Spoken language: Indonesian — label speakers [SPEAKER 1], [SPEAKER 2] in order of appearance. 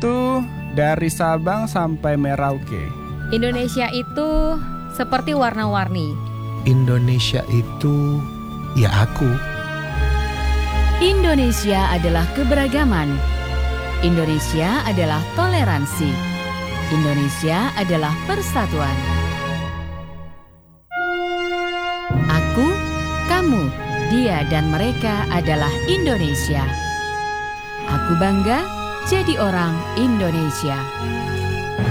[SPEAKER 1] itu dari Sabang sampai Merauke.
[SPEAKER 2] Indonesia itu seperti warna-warni.
[SPEAKER 3] Indonesia itu ya aku.
[SPEAKER 4] Indonesia adalah keberagaman. Indonesia adalah toleransi. Indonesia adalah persatuan. Aku, kamu, dia dan mereka adalah Indonesia. Aku bangga jadi orang Indonesia.